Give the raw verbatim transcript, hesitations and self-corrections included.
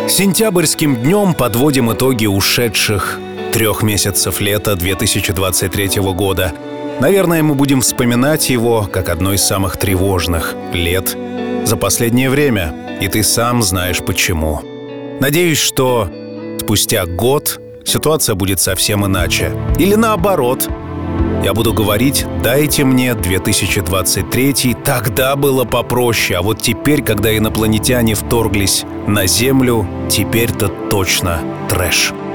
Сентябрьским днем подводим итоги ушедших трех месяцев лета две тысячи двадцать третьего года. Наверное, мы будем вспоминать его как одно из самых тревожных лет за последнее время, и ты сам знаешь почему. Надеюсь, что спустя год ситуация будет совсем иначе. Или наоборот, я буду говорить: дайте мне две тысячи двадцать третий, тогда было попроще, а вот теперь, когда инопланетяне вторглись на Землю, теперь-то точно трэш.